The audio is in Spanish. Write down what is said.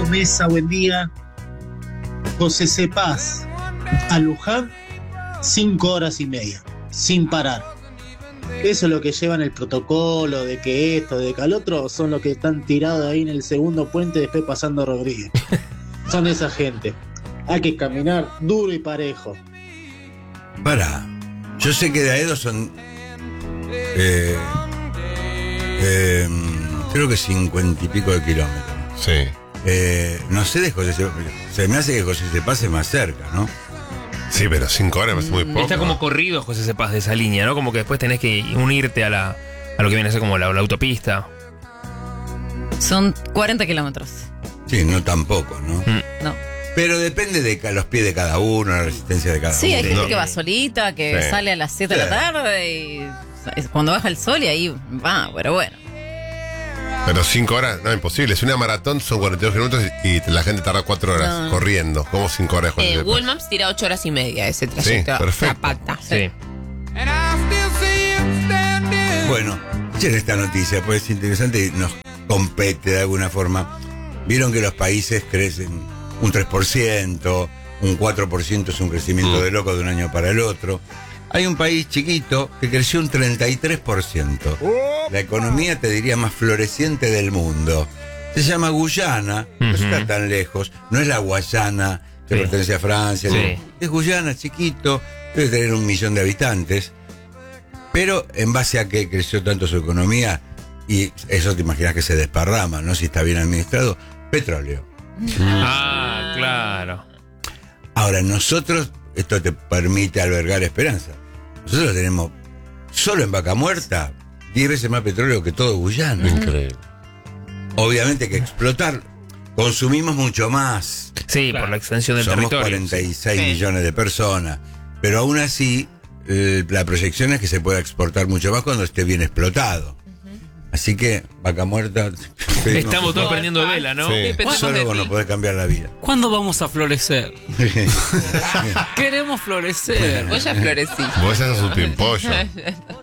Mesa, buen día. José Cepaz a Luján, 5 horas y media, sin parar. Eso es lo que llevan el protocolo, de que esto, de que al otro, son los que están tirados ahí en el segundo puente después pasando Rodríguez. Son esa gente. Hay que caminar duro y parejo. Pará, yo sé que de Aedo son creo que 50 y pico de kilómetros. Sí. No sé de José Cepaz, se me hace que José Cepaz es más cerca, ¿no? Sí, pero 5 horas es muy poco. Está como corrido José Cepaz de esa línea, ¿no? Como que después tenés que unirte a lo que viene a ser como la autopista. Son 40 kilómetros. Sí, no tampoco, ¿no? No. Pero depende de los pies de cada uno, la resistencia de cada Sí, uno. hay gente No. que va solita, que Sí. sale a las 7 de la tarde y es cuando baja el sol y ahí va, pero bueno. Pero 5 horas, no, imposible. Es una maratón, son 42 kilómetros y la gente tarda 4 horas No. corriendo. ¿Cómo 5 horas? José Cepaz? Google Maps tira 8 horas y media ese trayecto. Sí, perfecto. Zapata. Sí. Bueno, escuchen esta noticia, pues es interesante y nos compete de alguna forma. Vieron que los países crecen un 3%, un 4% es un crecimiento de loco de un año para el otro. Hay un país chiquito que creció un 33%. La economía, te diría, más floreciente del mundo. Se llama Guyana, no está tan lejos, no es la Guayana que Sí. pertenece a Francia. Sí. No. Es Guyana, chiquito, debe tener 1 millón de habitantes. Pero en base a que creció tanto su economía, y eso te imaginas que se desparrama, ¿no? Si está bien administrado, petróleo. Ah, claro. Ahora, nosotros, esto te permite albergar esperanza. Nosotros tenemos, solo en Vaca Muerta, 10 veces más petróleo que todo Guyana. Increíble. Obviamente hay que explotar. Consumimos mucho más. Sí, por la extensión del Somos territorio. 46 Sí. millones de personas. Pero aún así, la proyección es que se pueda exportar mucho más cuando esté bien explotado. Así que, Vaca Muerta. Estamos todos prendiendo vela, ¿no? Sí. Dependemos Solo de vos ti. nos podés cambiar la vida. ¿Cuándo vamos a florecer? Queremos florecer. Vos ya florecí. Vos ya sos un pimpollo.